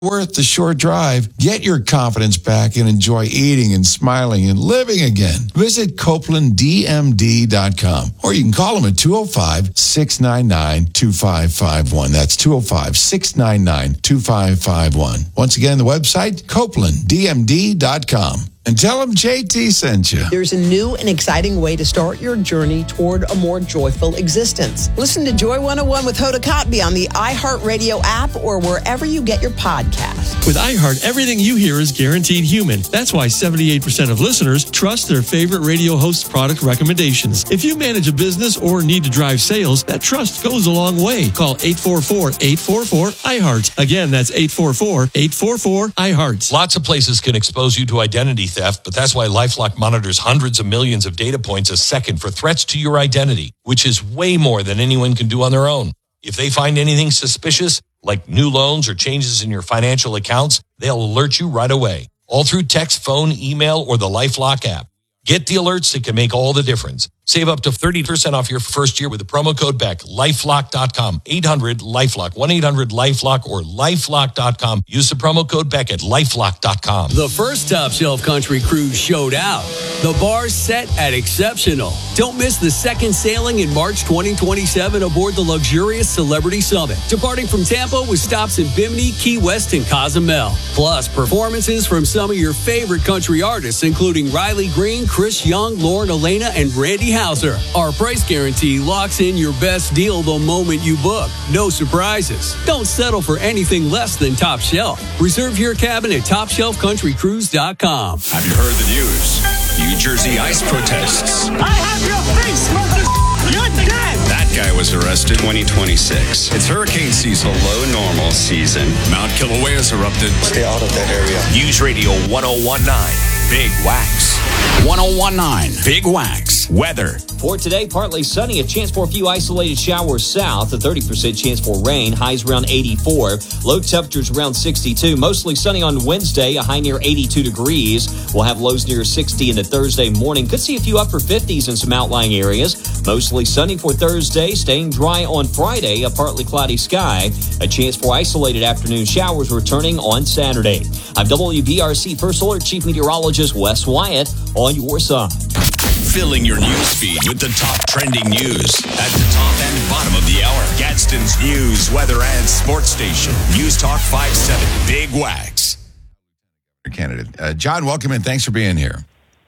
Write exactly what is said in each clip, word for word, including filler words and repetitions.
Worth the short drive. Get your confidence back and enjoy eating and smiling and living again. Visit Copeland D M D dot com or you can call them at two oh five, six nine nine, two five five one. That's two oh five, six nine nine, two five five one. Once again, the website, Copeland D M D dot com. And tell them J T sent you. There's a new and exciting way to start your journey toward a more joyful existence. Listen to Joy one oh one with Hoda Kotb on the iHeartRadio app or wherever you get your podcasts. With iHeart, everything you hear is guaranteed human. That's why seventy-eight percent of listeners trust their favorite radio host's product recommendations. If you manage a business or need to drive sales, that trust goes a long way. Call eight four four, eight four four, iHeart. Again, that's eight four four, eight four four, iHeart. Lots of places can expose you to identity theft, but that's why LifeLock monitors hundreds of millions of data points a second for threats to your identity, which is way more than anyone can do on their own. If they find anything suspicious, like new loans or changes in your financial accounts, they'll alert you right away, all through text, phone, email, or the LifeLock app. Get the alerts that can make all the difference. Save up to thirty percent off your first year with the promo code BECK. LifeLock dot com. eight hundred LifeLock. one eight hundred LifeLock or LifeLock dot com. Use the promo code BECK at LifeLock dot com. The first Top Shelf Country cruise showed out. The bar's set at exceptional. Don't miss the second sailing in March twenty twenty-seven aboard the luxurious Celebrity Summit, departing from Tampa with stops in Bimini, Key West, and Cozumel. Plus, performances from some of your favorite country artists, including Riley Green, Chris Young, Lauren Elena, and Randy Houser. Our price guarantee locks in your best deal the moment you book. No surprises. Don't settle for anything less than Top Shelf. Reserve your cabin at top shelf country cruise dot com. Have you heard the news? New Jersey ICE protests. I have your face, mother. You're dead. That guy was arrested twenty twenty-six. It's hurricane season, low normal season. Mount Kilauea erupted. Stay out of that area. News Radio one oh one nine. Big Wax. one oh one nine. Big Wax. Weather. For today, partly sunny, a chance for a few isolated showers south, a thirty percent chance for rain, highs around eighty-four, low temperatures around sixty-two, mostly sunny on Wednesday, a high near eighty-two degrees. We'll have lows near sixty into Thursday morning. Could see a few upper fifties in some outlying areas. Mostly sunny for Thursday, staying dry on Friday, a partly cloudy sky. A chance for isolated afternoon showers returning on Saturday. I'm W B R C First Alert Chief Meteorologist Wes Wyatt on your side. Filling your news feed with the top trending news at the top and bottom of the hour. Gadsden's news, weather, and sports station. News Talk five seven. Big Wax. Candidate. Uh, John, welcome in. Thanks for being here.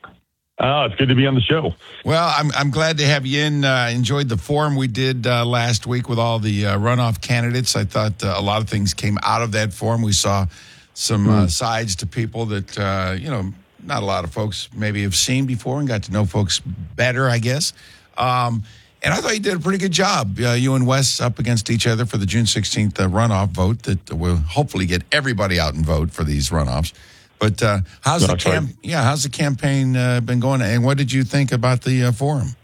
Oh, it's good to be on the show. Well, I'm I'm glad to have you in. Uh, enjoyed the forum we did uh, last week with all the uh, runoff candidates. I thought uh, a lot of things came out of that forum. We saw some uh, sides to people that, uh, you know, not a lot of folks maybe have seen before and got to know folks better, I guess. Um, and I thought you did a pretty good job. Uh, you and Wes up against each other for the June sixteenth uh, runoff vote that will hopefully get everybody out and vote for these runoffs. But uh, how's no, the cam- right. yeah, how's the campaign uh, been going? And what did you think about the uh, forum?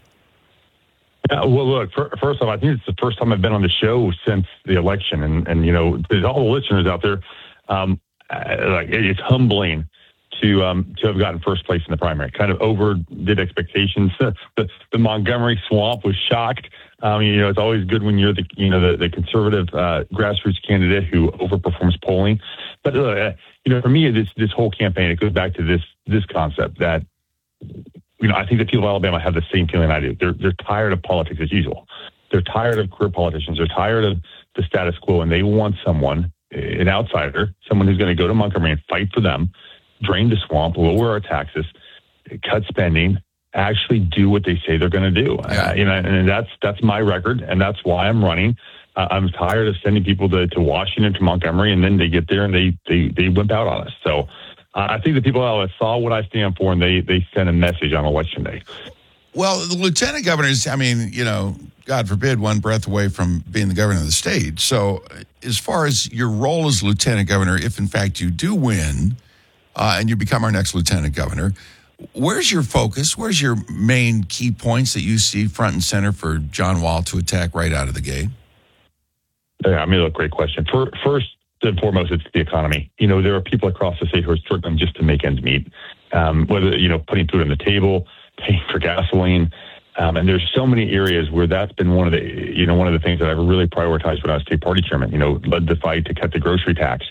Yeah, well, look, for, first off, I think it's the first time I've been on the show since the election. And, and you know, there's all the listeners out there, um, like it's humbling to um, to have gotten first place in the primary. Kind of overdid expectations. the, the Montgomery swamp was shocked. Um, you know, it's always good when you're the you know the, the conservative uh, grassroots candidate who overperforms polling. But uh, you know, for me, this this whole campaign, it goes back to this this concept that you know I think the people of Alabama have the same feeling I do. They're they're tired of politics as usual. They're tired of career politicians. They're tired of the status quo, and they want someone, an outsider, someone who's going to go to Montgomery and fight for them, drain the swamp, lower our taxes, cut spending, actually do what they say they're going to do. Yeah. Uh, you know, and that's that's my record, and that's why I'm running. Uh, I'm tired of sending people to, to Washington, to Montgomery, and then they get there and they they they wimp out on us. So uh, I think the people out saw what I stand for, and they they sent a message on Election Day. Well, the lieutenant governors, I mean, you know, God forbid, one breath away from being the governor of the state. So as far as your role as lieutenant governor, if in fact you do win uh, and you become our next lieutenant governor, where's your focus? Where's your main key points that you see front and center for John Wall to attack right out of the gate? Yeah, I mean, look, great question. For, first and foremost, it's the economy. You know, there are people across the state who are struggling just to make ends meet, um, whether, you know, putting food on the table, paying for gasoline. Um, and there's so many areas where that's been one of the, you know, one of the things that I've really prioritized when I was state party chairman, you know, led the fight to cut the grocery tax.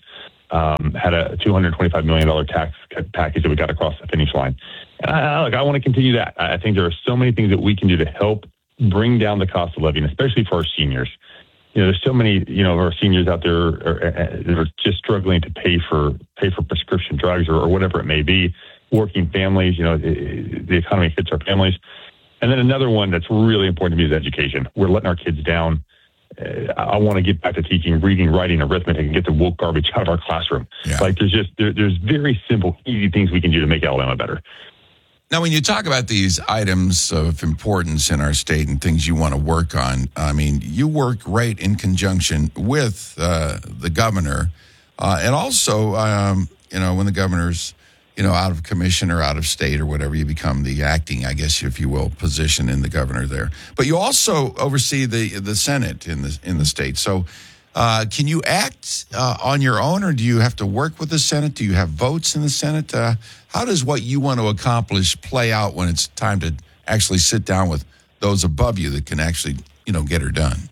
um, had a two hundred twenty-five million dollars tax package that we got across the finish line. And I, look, I want to continue that. I think there are so many things that we can do to help bring down the cost of living, especially for our seniors. You know, there's so many, you know, of our seniors out there are, are just struggling to pay for pay for prescription drugs or, or whatever it may be. Working families, you know, the, the economy hits our families. And then another one that's really important to me is education. We're letting our kids down. Uh, I want to get back to teaching reading, writing, arithmetic, and get the woke garbage out of our classroom. Yeah. Like there's just there, there's very simple, easy things we can do to make Alabama better. Now, when you talk about these items of importance in our state and things you want to work on, I mean, you work right in conjunction with uh, the governor. Uh, and also, um, you know, when the governor's, you know, out of commission or out of state or whatever, you become the acting, I guess, if you will, position in the governor there. But you also oversee the the Senate in the in the state. So uh, can you act uh, on your own, or do you have to work with the Senate? Do you have votes in the Senate? Uh, how does what you want to accomplish play out when it's time to actually sit down with those above you that can actually, you know, get her done?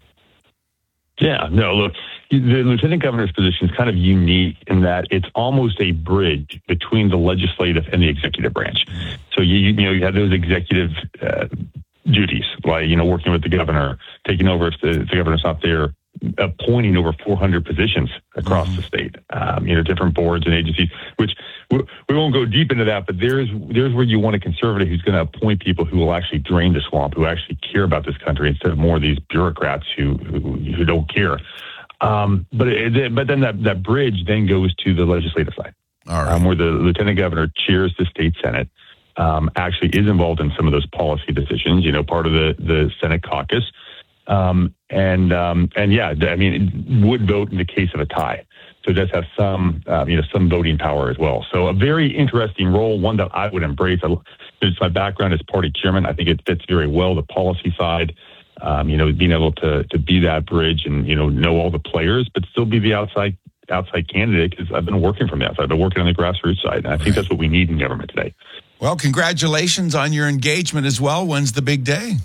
Yeah, no, look, the lieutenant governor's position is kind of unique in that it's almost a bridge between the legislative and the executive branch. So, you you know, you have those executive uh, duties, like, you know, working with the governor, taking over if the, if the governor's not there, appointing over four hundred positions across mm-hmm. the state, um, you know, different boards and agencies, which we, we won't go deep into that, but there's there's where you want a conservative who's going to appoint people who will actually drain the swamp, who actually care about this country instead of more of these bureaucrats who who, who don't care. Um, but it, but then that, that bridge then goes to the legislative side, All right. um, where the lieutenant governor chairs the state Senate, um, actually is involved in some of those policy decisions, you know, part of the, the Senate caucus. Um, and, um, and yeah, I mean, it would vote in the case of a tie. So it does have some, um, you know, some voting power as well. So a very interesting role, one that I would embrace. I, it's my background as party chairman. I think it fits very well the policy side, um, you know, being able to, to be that bridge and, you know, know all the players, but still be the outside, outside candidate, because I've been working from the outside. I've been working on the grassroots side. And I think that's what we need in government today. Well, congratulations on your engagement as well. When's the big day?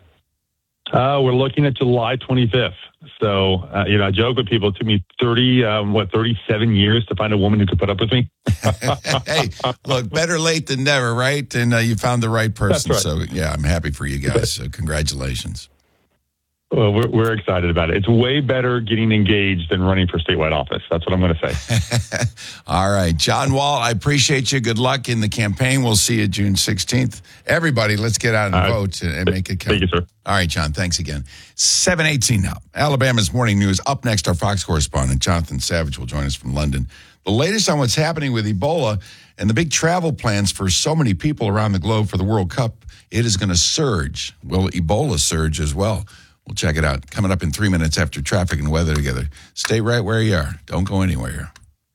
Uh, we're looking at July twenty-fifth. So, uh, you know, I joke with people. It took me thirty, um, what, thirty-seven years to find a woman who could put up with me. Hey, look, better late than never, right? And uh, you found the right person. That's right. So, yeah, I'm happy for you guys. So congratulations. Well, we're, we're excited about it. It's way better getting engaged than running for statewide office. That's what I'm going to say. All right. John Wall, I appreciate you. Good luck in the campaign. We'll see you June sixteenth. Everybody, let's get out and right. vote and, and make it count. Thank you, sir. All right, John, thanks again. seven eighteen now. Alabama's Morning News. Up next, our Fox correspondent, Jonathan Savage, will join us from London. The latest on what's happening with Ebola and the big travel plans for so many people around the globe for the World Cup. It is going to surge. Will Ebola surge as well? We'll check it out. Coming up in three minutes after traffic and weather together. Stay right where you are. Don't go anywhere.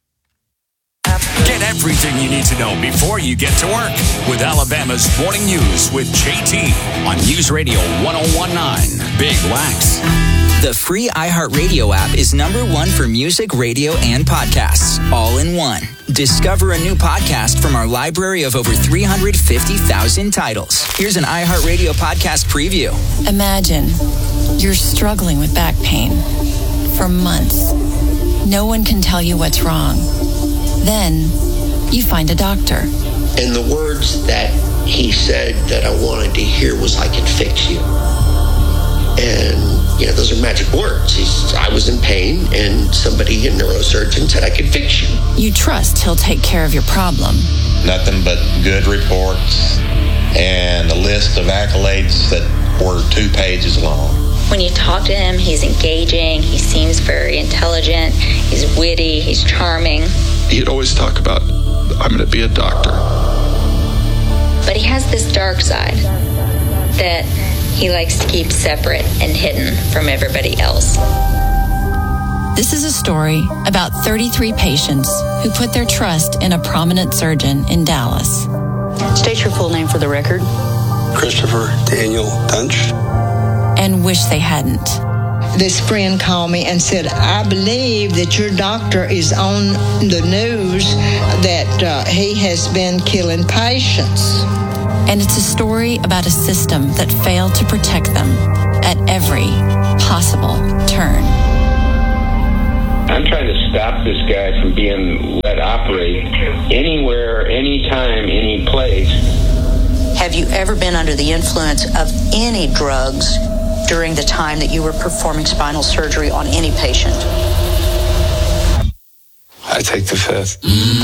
Get everything you need to know before you get to work with Alabama's Morning News with J T on News Radio one oh one point nine Big Wax. The free iHeartRadio app is number one for music, radio, and podcasts, all in one. Discover a new podcast from our library of over three hundred fifty thousand titles. Here's an iHeartRadio podcast preview. Imagine you're struggling with back pain for months. No one can tell you what's wrong. Then you find a doctor. And the words that he said that I wanted to hear was, "I can fix you." And, you know, those are magic words. He's, I was in pain, and somebody, a neurosurgeon, said I could fix you. You trust he'll take care of your problem. Nothing but good reports and a list of accolades that were two pages long. When you talk to him, he's engaging, he seems very intelligent, he's witty, he's charming. He'd always talk about, I'm going to be a doctor. But he has this dark side that he likes to keep separate and hidden from everybody else. This is a story about thirty-three patients who put their trust in a prominent surgeon in Dallas. State your full name for the record. Christopher Daniel Dunch. And wish they hadn't. This friend called me and said, I believe that your doctor is on the news that uh, he has been killing patients. And it's a story about a system that failed to protect them at every possible turn. I'm trying to stop this guy from being let operate anywhere, anytime, any place. Have you ever been under the influence of any drugs during the time that you were performing spinal surgery on any patient? I take the fifth.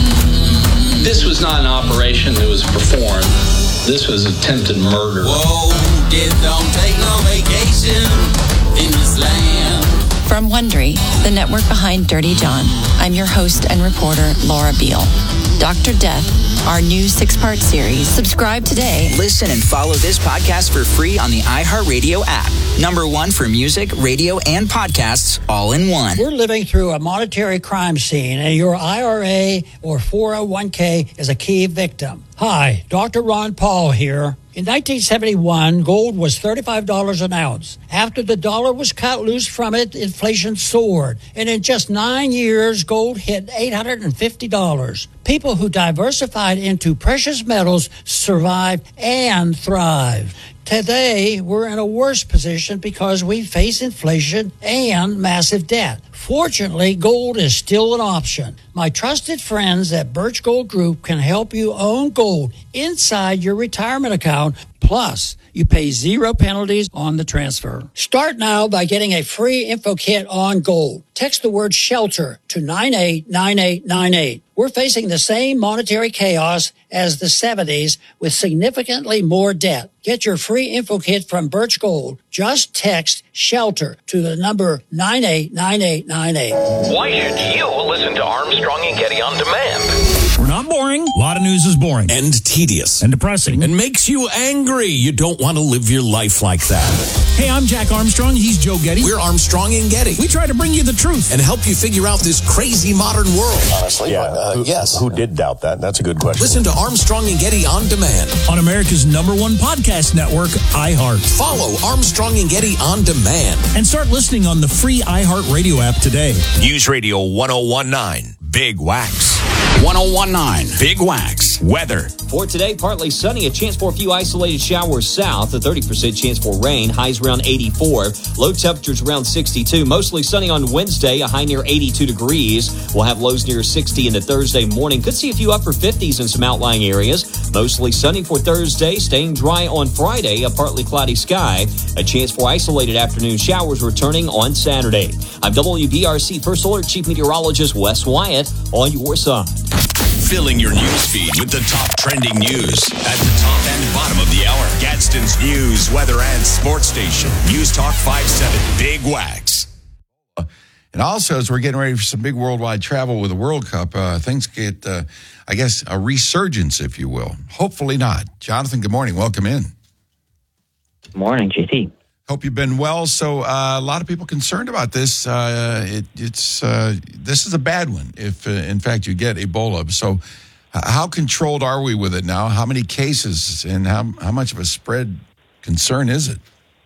This was not an operation that was performed. This was attempted murder. Whoa, it don't take no vacation in this land. From Wondery, the network behind Dirty John, I'm your host and reporter, Laura Beale. Doctor Death, our new six-part series. Subscribe today. Listen and follow this podcast for free on the iHeartRadio app. Number one for music, radio, and podcasts all in one. We're living through a monetary crime scene, and your I R A or four oh one k is a key victim. Hi, Doctor Ron Paul here. In nineteen seventy-one, gold was thirty-five dollars an ounce. After the dollar was cut loose from it, inflation soared. And in just nine years, gold hit eight hundred fifty dollars. People who diversified into precious metals survived and thrived. Today, we're in a worse position because we face inflation and massive debt. Fortunately, gold is still an option. My trusted friends at Birch Gold Group can help you own gold inside your retirement account. Plus, you pay zero penalties on the transfer. Start now by getting a free info kit on gold. Text the word SHELTER to nine eight nine eight nine eight. We're facing the same monetary chaos as the seventies with significantly more debt. Get your free info kit from Birch Gold. Just text SHELTER to the number nine eight nine eight nine eight. Why should you listen to Armstrong and Getty on demand? We're not boring. A lot of news is boring. And tedious. And depressing. And makes you angry. You don't want to live your life like that. Hey, I'm Jack Armstrong. He's Joe Getty. We're Armstrong and Getty. We try to bring you the truth. And help you figure out this crazy modern world. Honestly, yeah. Uh, who, yes. Who did doubt that? That's a good question. Listen to Armstrong and Getty on demand. On America's number one podcast network, iHeart. Follow Armstrong and Getty on demand. And start listening on the free iHeart Radio app today. News Radio one oh one nine, Big Wax. one oh one nine, Big Wax. Weather. For today, partly sunny, a chance for a few isolated showers south, a thirty percent chance for rain, highs around eighty-four, low temperatures around sixty-two, mostly sunny on Wednesday, a high near eighty-two degrees. We'll have lows near sixty into Thursday morning. Could see a few upper fifties in some outlying areas. Mostly sunny for Thursday, staying dry on Friday, a partly cloudy sky, a chance for isolated afternoon showers returning on Saturday. I'm W B R C First Alert Chief Meteorologist Wes Wyatt on your side. Filling your news feed with the top trending news at the top and bottom of the hour. Gadsden's news, weather, and sports station. News Talk five seven, Big Wax. And also, as we're getting ready for some big worldwide travel with the World Cup, uh, things get, uh, I guess, a resurgence, if you will. Hopefully not. Jonathan, good morning. Welcome in. Good morning, J T. Hope you've been well. So uh, a lot of people concerned about this. Uh, it, it's uh, this is a bad one if, uh, in fact, you get Ebola. So how controlled are we with it now? How many cases and how, how much of a spread concern is it?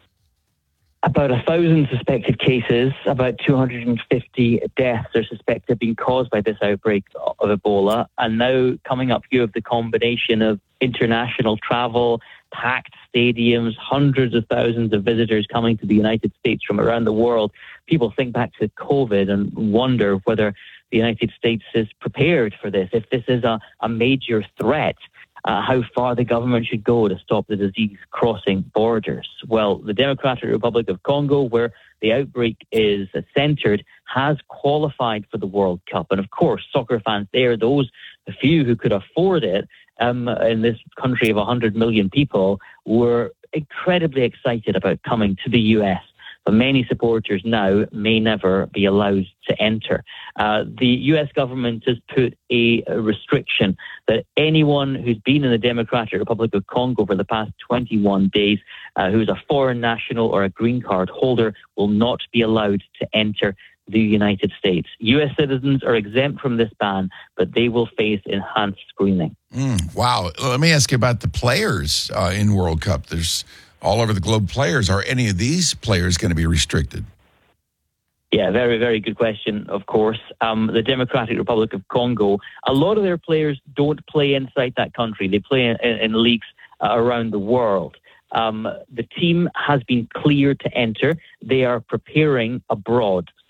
About a thousand suspected cases, about two hundred fifty deaths are suspected to have been caused by this outbreak of Ebola. And now coming up, you have the combination of international travel, packed stadiums, hundreds of thousands of visitors coming to the United States from around the world. People think back to COVID and wonder whether the United States is prepared for this. If this is a, a major threat, uh, how far the government should go to stop the disease crossing borders. Well, the Democratic Republic of Congo, where the outbreak is centered, has qualified for the World Cup. And of course, soccer fans there, those few who could afford it, Um, in this country of one hundred million people, were incredibly excited about coming to the U S. But many supporters now may never be allowed to enter. Uh, the U S government has put a, a restriction that anyone who's been in the Democratic Republic of Congo for the past twenty-one days, uh, who's a foreign national or a green card holder, will not be allowed to enter the United States. U S citizens are exempt from this ban, but they will face enhanced screening. Mm, wow. Let me ask you about the players uh, in World Cup. There's all over the globe players. Are any of these players going to be restricted? Yeah, very, very good question, of course. Um, the Democratic Republic of Congo, a lot of their players don't play inside that country. They play in, in leagues uh, around the world. Um, the team has been cleared to enter. They are preparing abroad. So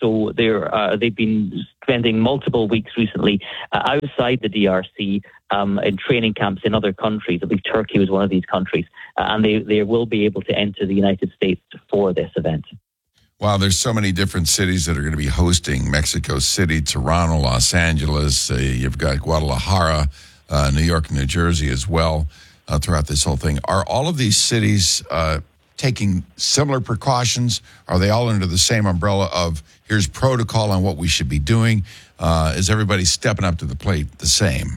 so they're uh, they've been spending multiple weeks recently uh, outside the D R C um, in training camps in other countries. I believe Turkey was one of these countries, uh, and they they will be able to enter the United States for this event. Wow, there's so many different cities that are going to be hosting: Mexico City, Toronto, Los Angeles. Uh, you've got Guadalajara, uh, New York, New Jersey as well. Uh, throughout this whole thing, are all of these cities uh, taking similar precautions? Are they all under the same umbrella of here's protocol on what we should be doing? Uh, is everybody stepping up to the plate the same?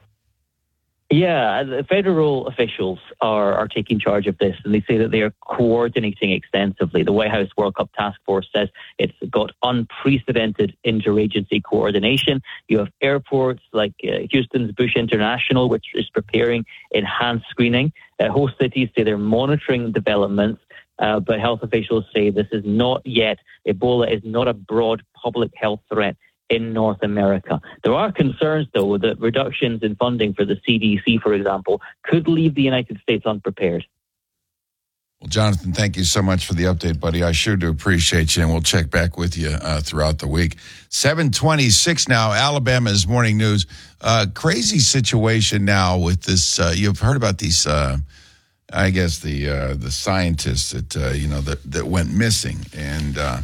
Yeah, the federal officials are, are taking charge of this, and they say that they are coordinating extensively. The White House World Cup Task Force says it's got unprecedented interagency coordination. You have airports like uh, Houston's Bush International, which is preparing enhanced screening. Uh, host cities say they're monitoring developments, uh, but health officials say this is not yet, Ebola is not a broad public health threat in North America. There are concerns, though, that reductions in funding for the C D C, for example, could leave the United States unprepared. Well, Jonathan, thank you so much for the update, buddy. I sure do appreciate you, and we'll check back with you uh, throughout the week. seven twenty-six now, Alabama's Morning News. Uh, crazy situation now with this. Uh, you've heard about these, uh, I guess, the uh, the scientists that, uh, you know, that, that went missing, and uh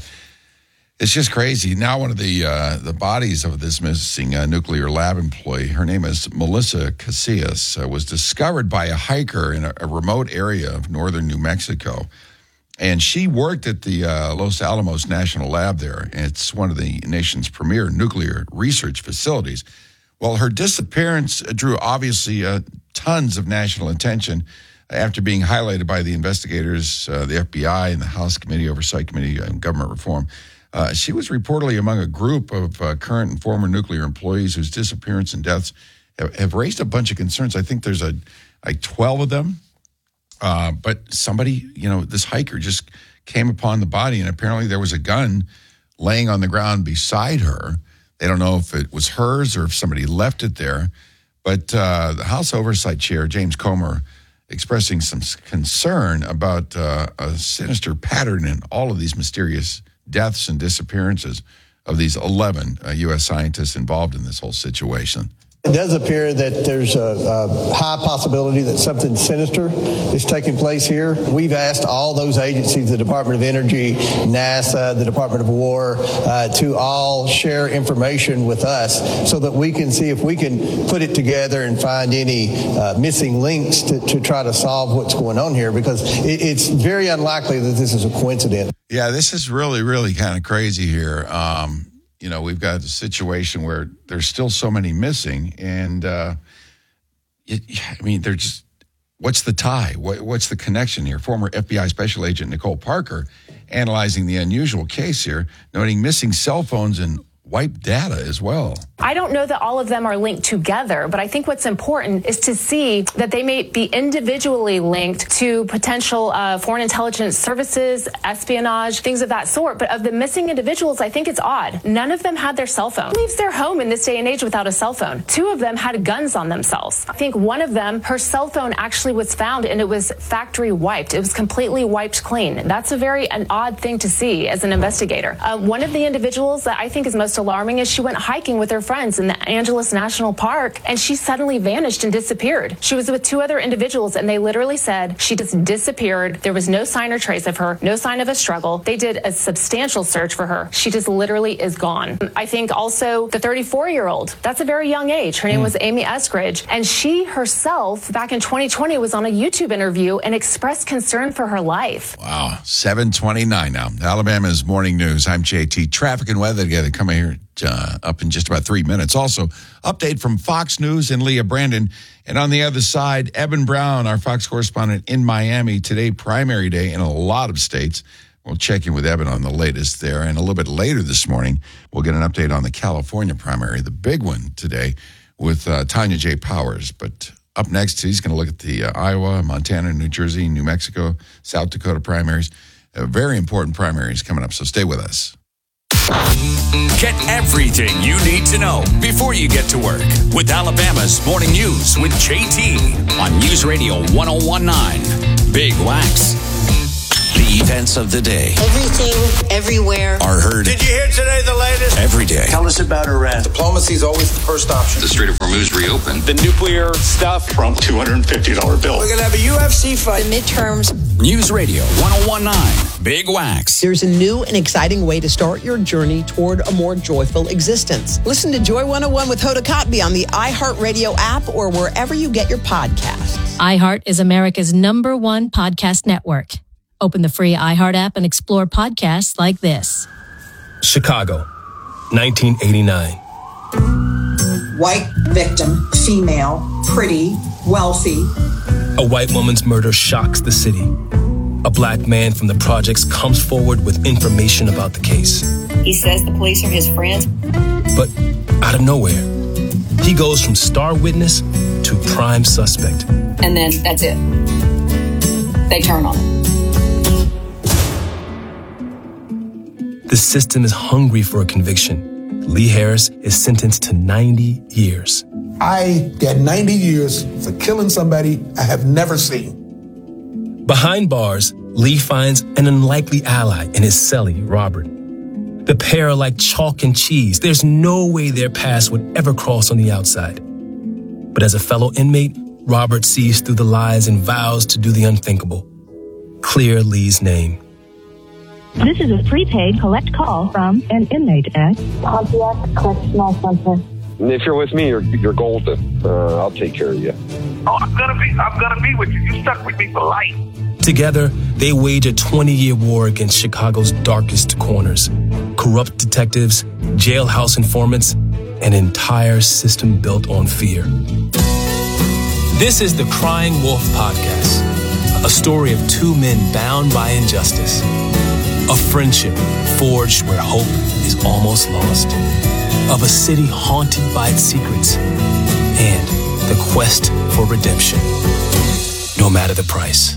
it's just crazy. Now one of the uh, the bodies of this missing uh, nuclear lab employee, her name is Melissa Casillas, uh, was discovered by a hiker in a, a remote area of northern New Mexico. And she worked at the uh, Los Alamos National Lab there. It's one of the nation's premier nuclear research facilities. Well, her disappearance drew obviously uh, tons of national attention after being highlighted by the investigators, uh, the F B I, and the House Committee Oversight Committee on Government Reform. Uh, she was reportedly among a group of uh, current and former nuclear employees whose disappearance and deaths have, have raised a bunch of concerns. I think there's a like twelve of them. Uh, but somebody, you know, this hiker just came upon the body, and apparently there was a gun laying on the ground beside her. They don't know if it was hers or if somebody left it there. But uh, the House Oversight Chair, James Comer, expressing some concern about uh, a sinister pattern in all of these mysterious deaths and disappearances of these eleven uh, U S scientists involved in this whole situation. It does appear that there's a, a high possibility that something sinister is taking place here. We've asked all those agencies, the Department of Energy, NASA, the Department of War, uh, to all share information with us so that we can see if we can put it together and find any uh, missing links to, to try to solve what's going on here, because it, it's very unlikely that this is a coincidence. Yeah, this is really, really kind of crazy here. Um, You know, we've got a situation where there's still so many missing, and uh, it, I mean, they're just, what's the tie? What, what's the connection here? Former F B I Special Agent Nicole Parker analyzing the unusual case here, noting missing cell phones and wiped data as well. I don't know that all of them are linked together, but I think what's important is to see that they may be individually linked to potential uh, foreign intelligence services, espionage, things of that sort. But of the missing individuals, I think it's odd. None of them had their cell phone. Who leaves their home in this day and age without a cell phone? Two of them had guns on themselves. I think one of them, her cell phone actually was found and it was factory wiped. It was completely wiped clean. That's a very an odd thing to see as an investigator. Uh, one of the individuals that I think is most alarming is she went hiking with her friends in the Angeles National Park, and she suddenly vanished and disappeared. She was with two other individuals, and they literally said she just disappeared. There was no sign or trace of her, no sign of a struggle. They did a substantial search for her. She just literally is gone. I think also the thirty-four-year-old, that's a very young age. Her name was Amy Eskridge, and she herself, back in twenty twenty, was on a YouTube interview and expressed concern for her life. Wow, seven twenty-nine now. Alabama's Morning News. I'm J T. Traffic and weather together coming here uh, up in just about three minutes. Also, update from Fox News and Leah Brandon. And on the other side, Eben Brown, our Fox correspondent in Miami. Today, primary day in a lot of states. We'll check in with Eben on the latest there. And a little bit later this morning, we'll get an update on the California primary, the big one today, with uh, Tanya J. Powers. But up next, he's going to look at the uh, Iowa, Montana, New Jersey, New Mexico, South Dakota primaries. Uh, very important primaries coming up, so stay with us. Get everything you need to know before you get to work with Alabama's Morning News with J T on News Radio one oh one point nine Big Wax. The events of the day. Everything, everywhere. Are heard. Did you hear today the latest? Every day. Tell us about Iran. Diplomacy is always the first option. The Strait of Hormuz reopened. The nuclear stuff. Trump two hundred fifty dollars bill. We're going to have a U F C fight. The midterms. News Radio one oh one point nine. Big Wax. There's a new and exciting way to start your journey toward a more joyful existence. Listen to Joy one oh one with Hoda Kotb on the iHeartRadio app or wherever you get your podcasts. iHeart is America's number one podcast network. Open the free iHeart app and explore podcasts like this. Chicago, nineteen eighty-nine. White victim, female, pretty, wealthy. A white woman's murder shocks the city. A black man from the projects comes forward with information about the case. He says the police are his friends. But out of nowhere, he goes from star witness to prime suspect. And then that's it. They turn on him. The system is hungry for a conviction. Lee Harris is sentenced to ninety years. I got ninety years for killing somebody I have never seen. Behind bars, Lee finds an unlikely ally in his cellie, Robert. The pair are like chalk and cheese. There's no way their paths would ever cross on the outside. But as a fellow inmate, Robert sees through the lies and vows to do the unthinkable. Clear Lee's name. This is a prepaid collect call from an inmate at Pontiac Correctional Center. If you're with me, you're, you're golden. Uh, I'll take care of you. Oh, I'm gonna be, I'm gonna be with you. You stuck with me for life. Together, they wage a twenty-year war against Chicago's darkest corners. Corrupt detectives, jailhouse informants, an entire system built on fear. This is the Crying Wolf Podcast, a story of two men bound by injustice. A friendship forged where hope is almost lost. Of a city haunted by its secrets. And the quest for redemption, no matter the price.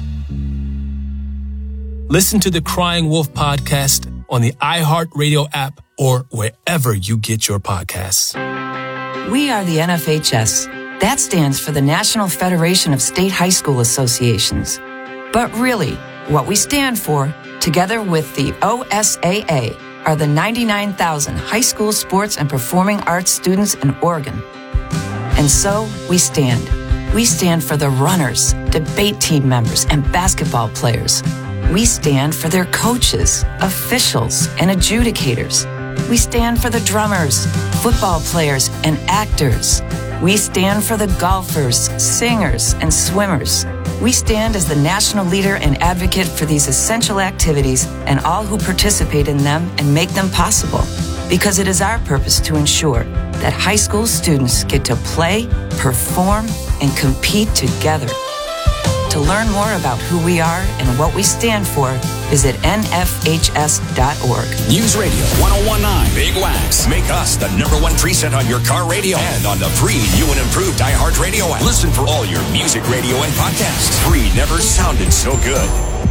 Listen to the Crying Wolf Podcast on the iHeartRadio app or wherever you get your podcasts. We are the N F H S. That stands for the National Federation of State High School Associations. But really, what we stand for, together with the O S A A, are the ninety-nine thousand high school sports and performing arts students in Oregon. And so we stand. We stand for the runners, debate team members, and basketball players. We stand for their coaches, officials, and adjudicators. We stand for the drummers, football players, and actors. We stand for the golfers, singers, and swimmers. We stand as the national leader and advocate for these essential activities and all who participate in them and make them possible. Because it is our purpose to ensure that high school students get to play, perform, and compete together. To learn more about who we are and what we stand for, visit N F H S dot org. News Radio one oh one point nine Big Wax. Make us the number one preset on your car radio and on the free new and improved iHeartRadio app. Listen for all your music, radio, and podcasts. Free never sounded so good.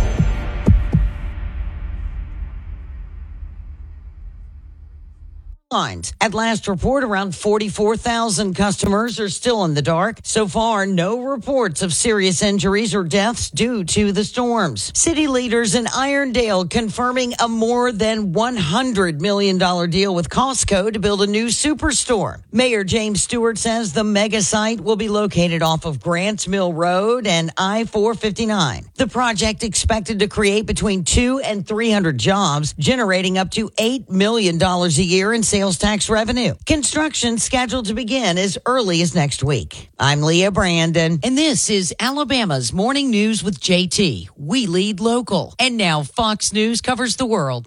Lines. At last report, around forty-four thousand customers are still in the dark. So far, no reports of serious injuries or deaths due to the storms. City leaders in Irondale confirming a more than one hundred million dollars deal with Costco to build a new superstore. Mayor James Stewart says the mega site will be located off of Grants Mill Road and I four fifty-nine. The project expected to create between two and three hundred jobs, generating up to eight million dollars a year in sales tax revenue. Construction scheduled to begin as early as next week. I'm Leah Brandon, and this is Alabama's Morning News with J T. We lead local. And now Fox News covers the world.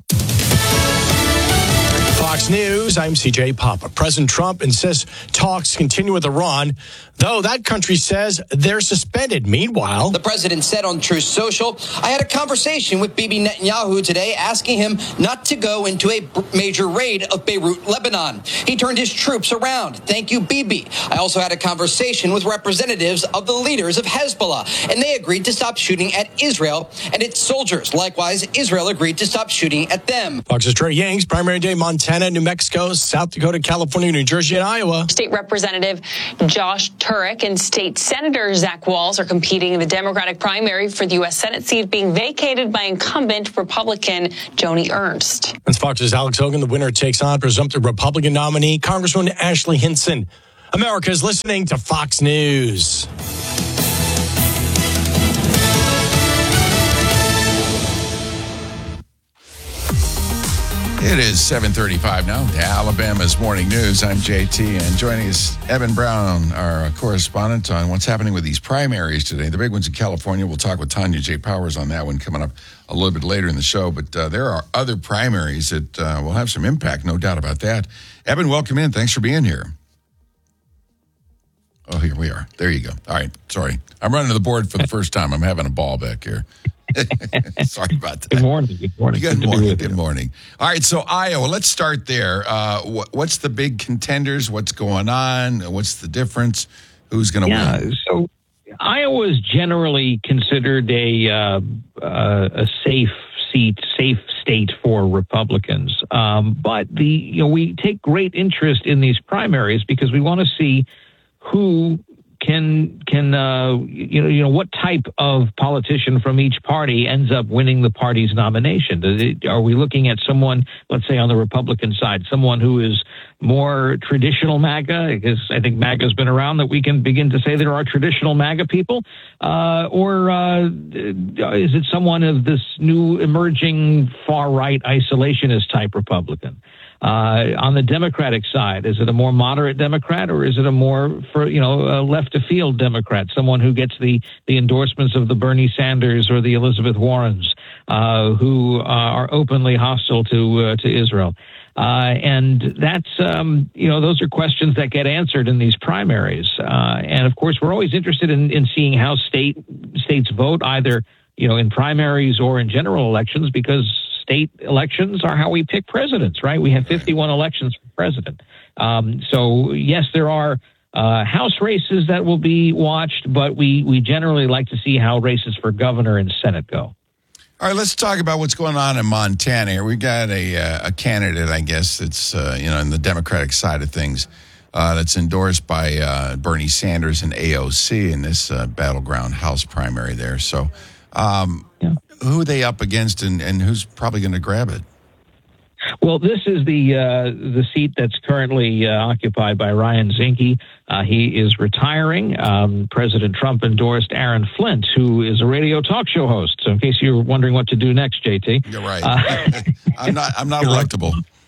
Fox News, I'm C J Papa. President Trump insists talks continue with Iran, though that country says they're suspended. Meanwhile, the president said on Truth Social, I had a conversation with Bibi Netanyahu today asking him not to go into a major raid of Beirut, Lebanon. He turned his troops around. Thank you, Bibi. I also had a conversation with representatives of the leaders of Hezbollah, and they agreed to stop shooting at Israel and its soldiers. Likewise, Israel agreed to stop shooting at them. Fox's Trey Yanks, primary day Montana. Montana, New Mexico, South Dakota, California, New Jersey, and Iowa. State Representative Josh Turek and State Senator Zach Walz are competing in the Democratic primary for the U S Senate seat being vacated by incumbent Republican Joni Ernst. That's Fox's Alex Hogan. The winner takes on presumptive Republican nominee, Congresswoman Ashley Hinson. America is listening to Fox News. It is seven thirty-five now. Alabama's Morning News. I'm J T, and joining us, Evan Brown, our correspondent on what's happening with these primaries today. The big ones in California. We'll talk with Tanya J. Powers on that one coming up a little bit later in the show. But uh, there are other primaries that uh, will have some impact, no doubt about that. Evan, welcome in. Thanks for being here. Oh, here we are. There you go. All right. Sorry. I'm running to the board for the first time. I'm having a ball back here. Sorry about that. Good morning. Good morning. Good, good morning. Good morning. All right. So Iowa, let's start there. Uh, what, what's the big contenders? What's going on? What's the difference? Who's going to yeah, win? So Iowa is generally considered a uh, uh, a safe seat, safe state for Republicans. Um, but the you know we take great interest in these primaries because we want to see who can can uh, you know you know what type of politician from each party ends up winning the party's nomination. Does it, are we looking at someone, let's say on the Republican side, someone who is more traditional MAGA? Because I think MAGA has been around, that we can begin to say there are traditional MAGA people, uh, or uh, is it someone of this new emerging far right isolationist type Republican? Uh, on the Democratic side, is it a more moderate Democrat, or is it a more, for you know, uh, left of field Democrat, someone who gets the, the endorsements of the Bernie Sanders or the Elizabeth Warrens, uh, who uh, are openly hostile to uh, to Israel? Uh, and that's, um, you know, those are questions that get answered in these primaries. Uh, and of course, we're always interested in, in seeing how state states vote, either, you know, in primaries or in general elections, because state elections are how we pick presidents, right? We have fifty-one elections for president. Um, so, yes, there are uh, House races that will be watched, but we, we generally like to see how races for governor and Senate go. All right, let's talk about what's going on in Montana here. We've got a, uh, a candidate, I guess, that's, uh, you know, in the Democratic side of things, uh, that's endorsed by uh, Bernie Sanders and A O C in this uh, battleground House primary there. So, um, yeah. Who are they up against, and, and who's probably going to grab it? Well, this is the uh, the seat that's currently uh, occupied by Ryan Zinke. Uh, he is retiring. Um, President Trump endorsed Aaron Flint, who is a radio talk show host. So, in case you're wondering what to do next, J T, you're right. Uh, I'm not. I'm not electable.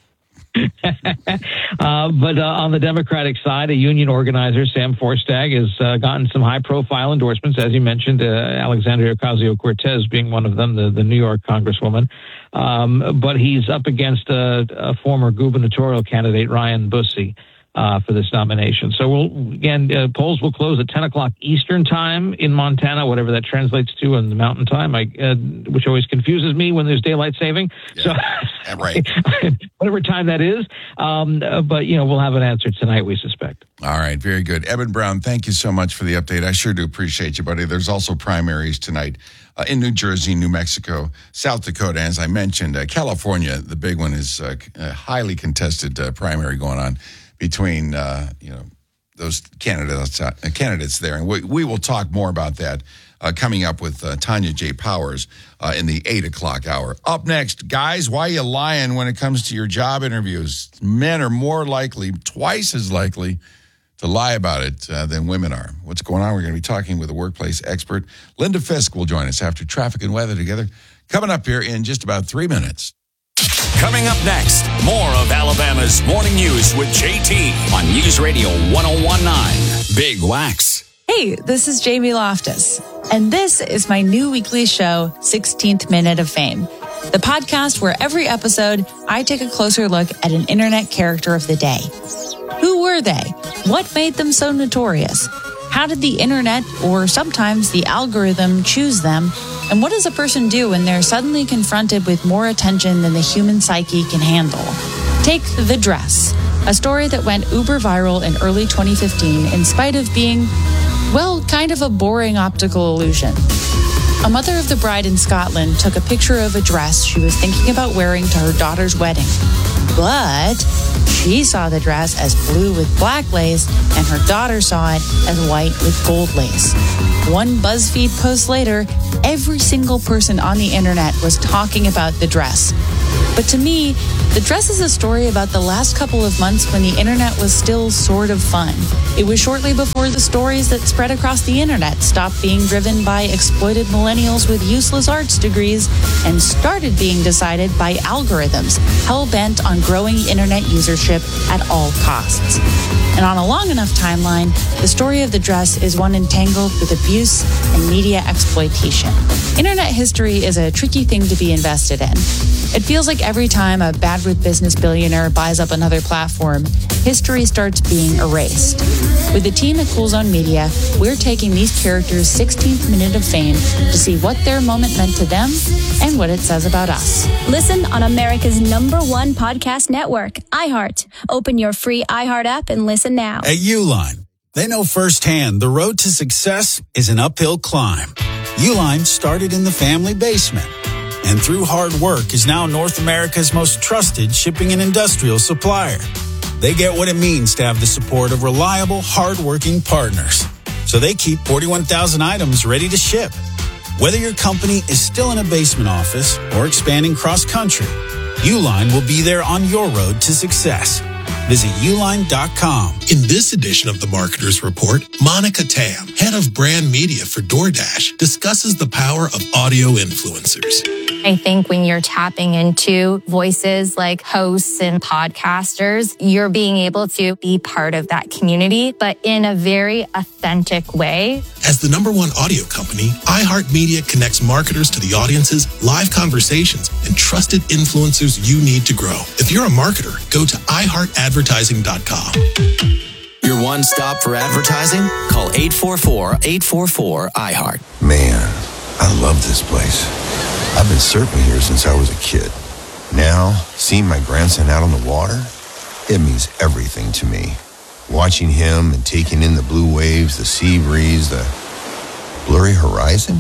uh, but uh, on the Democratic side, a union organizer, Sam Forstag, has uh, gotten some high-profile endorsements, as you mentioned, uh, Alexandria Ocasio-Cortez being one of them, the, the New York congresswoman. Um, but he's up against a, a former gubernatorial candidate, Ryan Busse, uh, for this nomination. So, we'll again, uh, polls will close at ten o'clock Eastern time in Montana, whatever that translates to in the Mountain Time, I, uh, which always confuses me when there's daylight saving. Yeah. So, yeah, right. whatever time that is. Um, uh, but, you know, we'll have an answer tonight, we suspect. All right. Very good. Evan Brown, thank you so much for the update. I sure do appreciate you, buddy. There's also primaries tonight uh, in New Jersey, New Mexico, South Dakota. As I mentioned, uh, California, the big one, is uh, a highly contested uh, primary going on between, uh, you know, those candidates uh, candidates there. And we, we will talk more about that uh, coming up with uh, Tanya J. Powers uh, in the eight o'clock hour. Up next, guys, why are you lying when it comes to your job interviews? Men are more likely, twice as likely, to lie about it uh, than women are. What's going on? We're going to be talking with a workplace expert. Linda Fisk will join us after traffic and weather together. Coming up here in just about three minutes. Coming up next, more of Alabama's Morning News with J T on News Radio one oh one point nine Big Wax. Hey, this is Jamie Loftus, and this is my new weekly show, sixteenth Minute of Fame, the podcast where every episode I take a closer look at an internet character of the day. Who were they? What made them so notorious? How did the internet, or sometimes the algorithm, choose them? And what does a person do when they're suddenly confronted with more attention than the human psyche can handle? Take The Dress, a story that went uber viral in early twenty fifteen in spite of being, well, kind of a boring optical illusion. A mother of the bride in Scotland took a picture of a dress she was thinking about wearing to her daughter's wedding. But she saw the dress as blue with black lace, and her daughter saw it as white with gold lace. One BuzzFeed post later, every single person on the internet was talking about the dress. But to me, the dress is a story about the last couple of months when the internet was still sort of fun. It was shortly before the stories that spread across the internet stopped being driven by exploited millennials with useless arts degrees and started being decided by algorithms hell-bent on growing internet usership at all costs. And on a long enough timeline, the story of the dress is one entangled with abuse and media exploitation. Internet history is a tricky thing to be invested in. It feels like every time a bad with business billionaire buys up another platform, history starts being erased. With the team at Cool Zone Media, we're taking these characters' sixteenth minute of fame to see what their moment meant to them and what it says about us. Listen on America's number one podcast network, iHeart. Open your free iHeart app and listen now. At Uline, they know firsthand the road to success is an uphill climb. Uline started in the family basement, and through hard work is now North America's most trusted shipping and industrial supplier. They get what it means to have the support of reliable, hard-working partners. So they keep forty-one thousand items ready to ship. Whether your company is still in a basement office or expanding cross-country, Uline will be there on your road to success. Visit uline dot com. In this edition of the Marketer's Report, Monica Tam, head of brand media for DoorDash, discusses the power of audio influencers. I think when you're tapping into voices like hosts and podcasters, you're being able to be part of that community, but in a very authentic way. As the number one audio company, iHeartMedia connects marketers to the audiences, live conversations, and trusted influencers you need to grow. If you're a marketer, go to i heart advertising dot com. Your one stop for advertising? Call eight four four, eight four four, I heart. Man, I love this place. I've been surfing here since I was a kid. Now, seeing my grandson out on the water, it means everything to me. Watching him and taking in the blue waves, the sea breeze, the blurry horizon.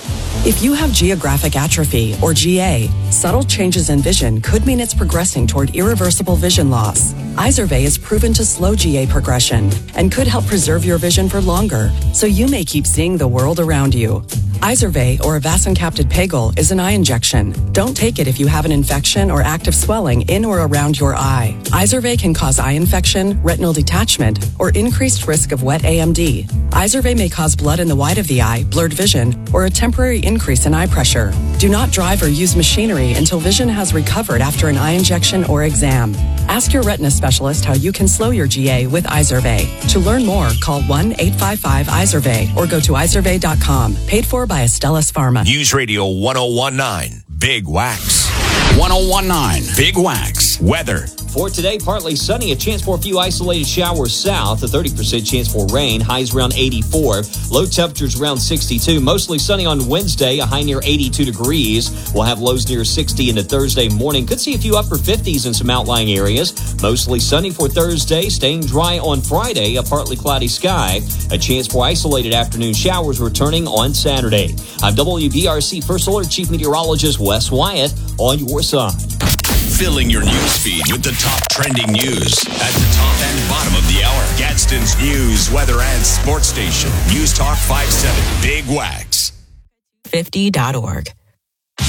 If you have geographic atrophy, or G A, subtle changes in vision could mean it's progressing toward irreversible vision loss. Izervay is proven to slow G A progression and could help preserve your vision for longer, so you may keep seeing the world around you. Izervay, or avacincaptad pegol, is an eye injection. Don't take it if you have an infection or active swelling in or around your eye. Izervay can cause eye infection, retinal detachment, or increased risk of wet A M D. Izervay may cause blood in the white of the eye, blurred vision, or a temporary increase in eye pressure. Do not drive or use machinery until vision has recovered after an eye injection or exam. Ask your retina specialist how you can slow your G A with Izervay. To learn more, call one eight five five Izervay or go to izervay dot com. Paid for by Astellas Pharma. News Radio one oh one nine, Big Wax. one oh one nine, Big Wax. Weather. For today, partly sunny, a chance for a few isolated showers south, a thirty percent chance for rain, highs around eighty-four, low temperatures around sixty-two, mostly sunny on Wednesday, a high near eighty-two degrees. We'll have lows near sixty into Thursday morning. Could see a few upper fifties in some outlying areas. Mostly sunny for Thursday, staying dry on Friday, a partly cloudy sky. A chance for isolated afternoon showers returning on Saturday. I'm W B R C First Alert Chief Meteorologist Wes Wyatt on your side. Filling your news feed with the top trending news at the top and bottom of the hour. Gadsden's news, weather, and sports station. News Talk five seven, Big Wax. fifty dot org.